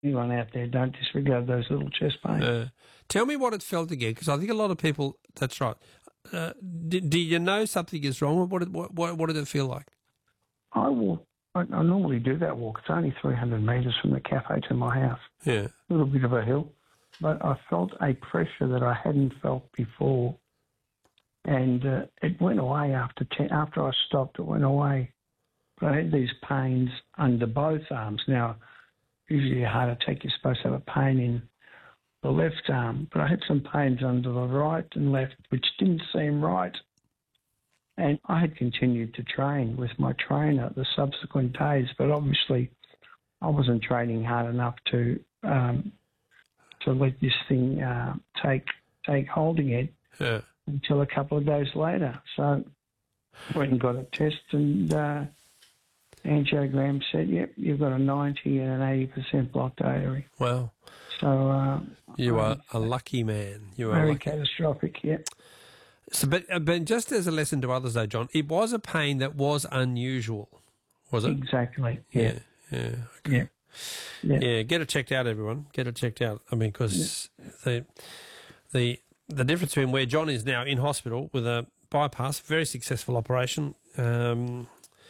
anyone out there, don't disregard those little chest pains. Tell me what it felt again, because I think a lot of people. That's right. Do you know something is wrong? What did it feel like? I normally do that walk. It's only 300 metres from the cafe to my house. Yeah. A little bit of a hill. But I felt a pressure that I hadn't felt before. And it went away after I stopped, it went away. But I had these pains under both arms. Now, usually a heart attack, you're supposed to have a pain in the left arm. But I had some pains under the right and left, which didn't seem right. And I had continued to train with my trainer the subsequent days, but obviously I wasn't training hard enough to let this thing take hold again until a couple of days later. So went and got a test, and angiogram said, yep, you've got a 90 and an 80% blocked artery. Wow. So you are a lucky man. You are very lucky. Catastrophic, yep. So, but just as a lesson to others, though, John, it was a pain that was unusual, was it? Exactly. Yeah. Okay. Yeah. Yeah. Get it checked out, everyone. Get it checked out. I mean, because the difference between where John is now in hospital with a bypass, very successful operation, and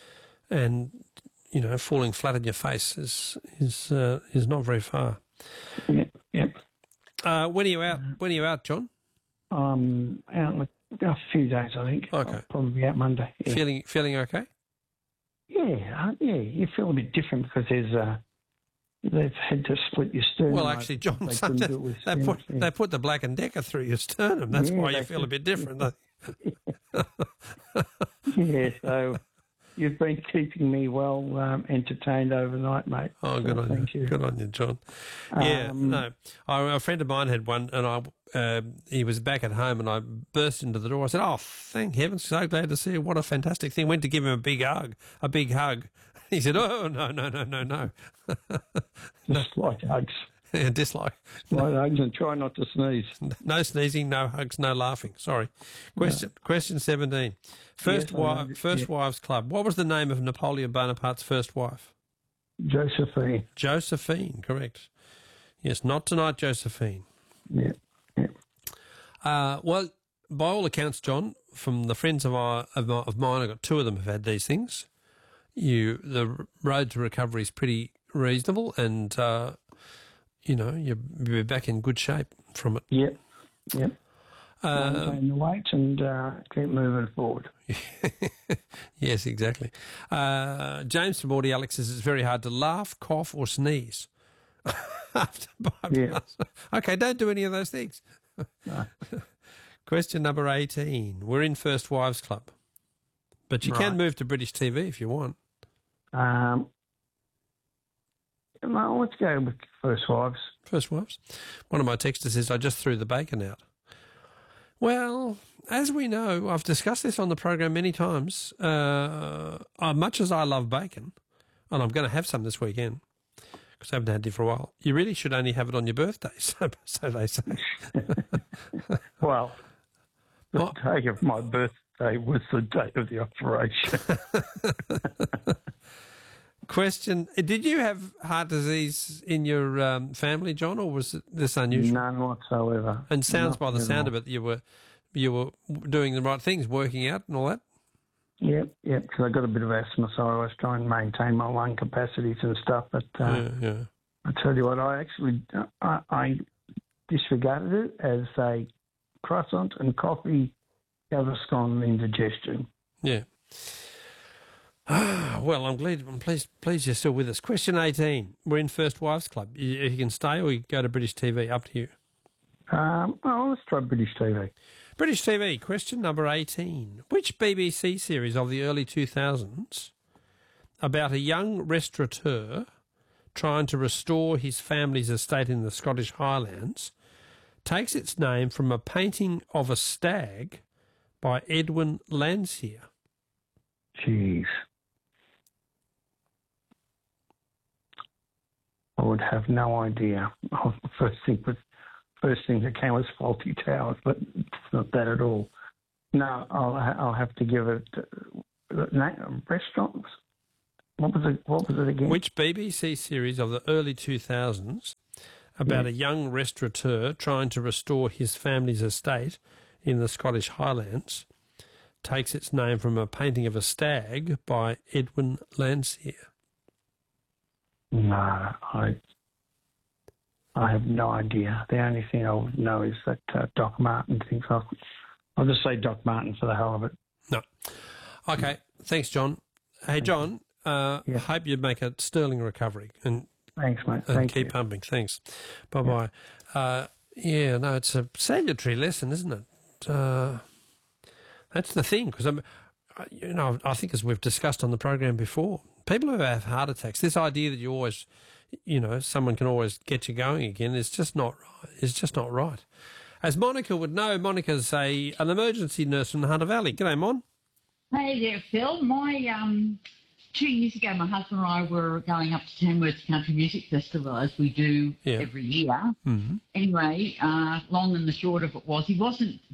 falling flat on your face is not very far. Yep. When are you out? When are you out, John? Out in a few days, I think. Okay. I'll probably be out Monday. Yeah. Feeling okay? Yeah. You feel a bit different because they've had to split your sternum. Well, actually, John, they put the Black and Decker through your sternum. That's why you feel a bit different. Yeah, so you've been keeping me well entertained overnight, mate. Oh, good on you. Thank you. Good on you, John. Yeah, no. A friend of mine had one, and he was back at home, and I burst into the door. I said, "Oh, thank heavens, so glad to see you. What a fantastic thing." Went to give him a big hug. He said, "Oh, no." Dislike hugs. Yeah, dislike. Dislike hugs, and try not to sneeze. No sneezing, no hugs, no laughing. Sorry. Question 17. First Wives Club. What was the name of Napoleon Bonaparte's first wife? Josephine. Josephine, correct. Yes, not tonight, Josephine. Yeah. Well, by all accounts, John, from the friends of mine, I've got two of them have had these things. The road to recovery is pretty reasonable, and you'll be back in good shape from it. Yep. Maintain the weight and keep moving forward. Yes, exactly. James from Audi Alex says it's very hard to laugh, cough, or sneeze after bypass. Yeah. Okay, don't do any of those things. No. Question number 18. We're in First Wives Club, but you can move to British TV if you want. No, let's go with First Wives. First Wives. One of my texters says, I just threw the bacon out. Well, as we know, I've discussed this on the program many times. Much as I love bacon, and I'm going to have some this weekend, because I haven't had it for a while, you really should only have it on your birthday, so they say. Well, the day of my birthday was the day of the operation. Question, did you have heart disease in your family, John, or was this unusual? None whatsoever. And sounds by the sound of it, you were doing the right things, working out and all that? Yep, because I got a bit of asthma, so I was trying to maintain my lung capacities and stuff. But I tell you what, I disregarded it as a croissant and coffee, Gaviscon indigestion. Yeah. Well, I'm pleased you're still with us. Question 18. We're in First Wives Club. You can stay or you go to British TV. Up to you. Let's try British TV. British TV. Question number 18. Which BBC series of the early 2000s about a young restaurateur trying to restore his family's estate in the Scottish Highlands takes its name from a painting of a stag by Edwin Landseer? Jeez. I would have no idea. First thing that came was Fawlty Towers, but it's not that at all. No, I'll have to give it restaurants. What was it again? Which BBC series of the early 2000s about a young restaurateur trying to restore his family's estate in the Scottish Highlands takes its name from a painting of a stag by Edwin Landseer? No, I have no idea. The only thing I would know is that Doc Martin thinks I'll just say Doc Martin for the hell of it. No. Okay. Thanks, John. Hey, John, hope you make a sterling recovery and thanks, mate. and Thank keep you. pumping. Thanks. Bye-bye. No, it's a salutary lesson, isn't it? That's the thing, because I think as we've discussed on the program before, people who have heart attacks, this idea that you always, someone can always get you going again is just not right. It's just not right. As Monica would know, Monica's an emergency nurse from the Hunter Valley. G'day, Mon. Hey there, Phil. 2 years ago, my husband and I were going up to Tamworth Country Music Festival, as we do every year. Mm-hmm. Anyway, long and the short of it was, it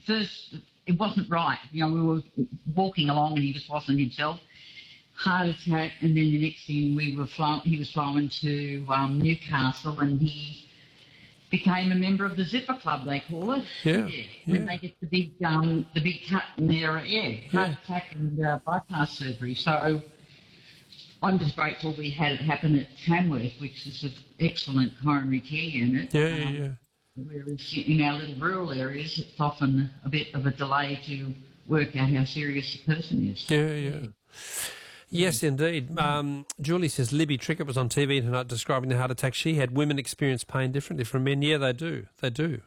wasn't right. We were walking along and he just wasn't himself. Heart attack, and then the next thing he was flown to Newcastle, and he became a member of the Zipper Club, they call it. When they get the big cut in their heart attack and bypass surgery. So I'm just grateful we had it happen at Tamworth, which is an excellent coronary care unit. Whereas in our little rural areas, it's often a bit of a delay to work out how serious the person is. Yes, indeed. Julie says Libby Trickett was on TV tonight describing the heart attack she had. Women experience pain differently from men. Yeah, they do. They do.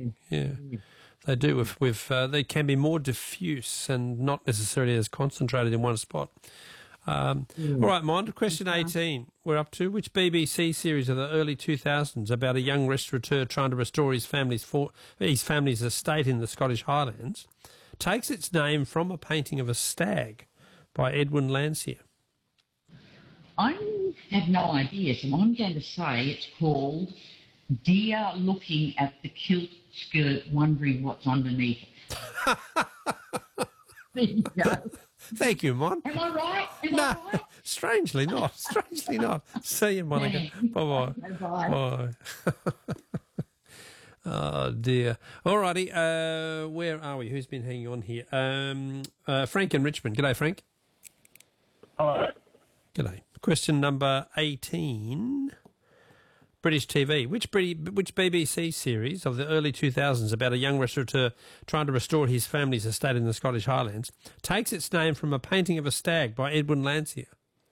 They do. They can be more diffuse and not necessarily as concentrated in one spot. All right, Mond, question 18 we're up to. Which BBC series of the early 2000s about a young restaurateur trying to restore his family's estate in the Scottish Highlands takes its name from a painting of a stag by Edwin Landseer? I have no idea, so I'm going to say it's called Deer Looking at the Kilt Skirt Wondering What's Underneath It. There you go. Thank you, Mon. Am I right? Am No, I right? strangely not. Strangely not. See you, Monica. Bye-bye. Bye-bye. Bye. Oh, dear. All righty. Where are we? Who's been hanging on here? Frank in Richmond. G'day, Frank. Hello. G'day. Question number 18. British TV. Which BBC series of the early 2000s about a young restaurateur trying to restore his family's estate in the Scottish Highlands takes its name from a painting of a stag by Edwin Landseer?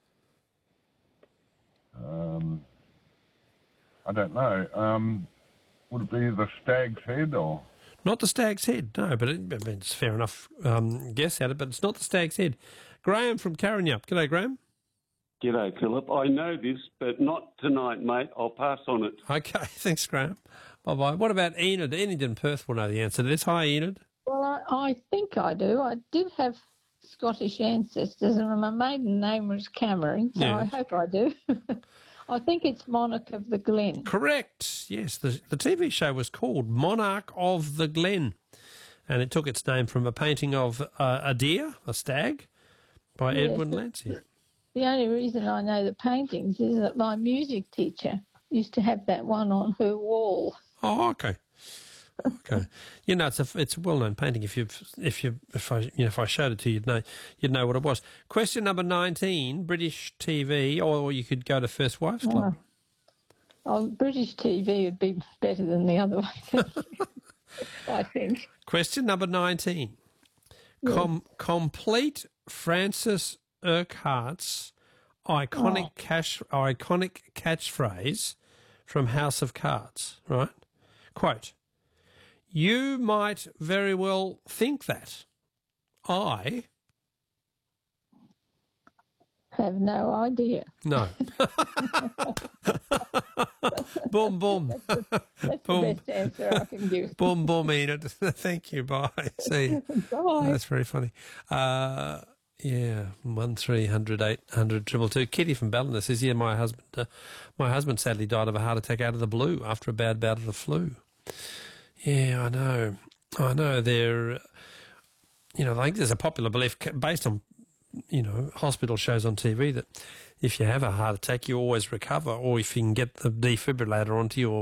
I don't know. Would it be the Stag's Head or? Not the Stag's Head, no, but it's fair enough guess at it, but it's not the Stag's Head. Graham from Karrinyup. G'day, Graham. G'day, Philip. I know this, but not tonight, mate. I'll pass on it. Okay, thanks, Graham. Bye-bye. What about Enid? Enid in Perth will know the answer to this. Hi, Enid. Well, I think I do. I did have Scottish ancestors, and my maiden name was Cameron, so I hope I do. I think it's Monarch of the Glen. Correct. Yes, the TV show was called Monarch of the Glen, and it took its name from a painting of a deer, a stag, by Edwin Landseer. The only reason I know the paintings is that my music teacher used to have that one on her wall. Oh, okay. Okay. It's a well-known painting. If I showed it to you, you'd know what it was. Question number 19, British TV, or you could go to First Wives Club. British TV would be better than the other one, I think. Question number 19. Yes. Complete Francis Urquhart's iconic catchphrase from House of Cards, right? Quote, "You might very well think that I..." Have no idea. No. Boom, boom. That's Boom. the best answer I can give. Boom, boom, Enid. Thank you. Bye. See you. Bye. That's very funny. 1300 800 222. Kitty from Ballina says, "Yeah, my husband sadly died of a heart attack out of the blue after a bad bout of the flu." Yeah, I know. There, I think there's a popular belief based on, hospital shows on TV that if you have a heart attack, you always recover, or if you can get the defibrillator onto your